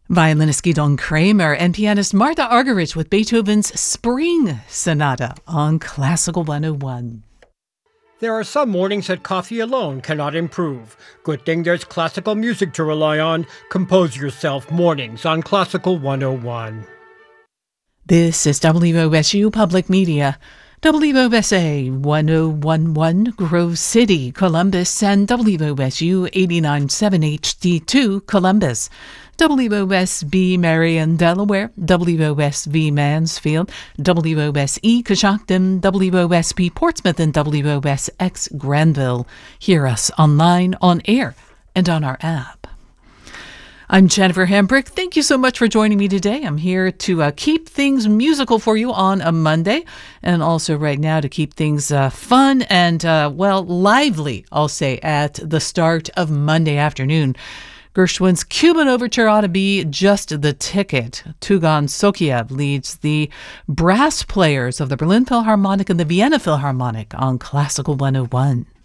Violinist Gidon Kramer and pianist Martha Argerich with Beethoven's Spring Sonata on Classical 101. There are some mornings that coffee alone cannot improve. Good thing there's classical music to rely on. Compose yourself mornings on Classical 101. This is WOSU Public Media. WOSA 1011 Grove City, Columbus, and WOSU 89.7 HD2 Columbus. WOSB Marion, Delaware, WOSV Mansfield, WOSE Coshocton, WOSP Portsmouth, and WOSX Granville. Hear us online, on air, and on our app. I'm Jennifer Hambrick. Thank you so much for joining me today. I'm here to keep things musical for you on a Monday, and also right now to keep things fun and, lively, I'll say, at the start of Monday afternoon. Gershwin's Cuban Overture ought to be just the ticket. Tugan Sokiev leads the brass players of the Berlin Philharmonic and the Vienna Philharmonic on Classical 101.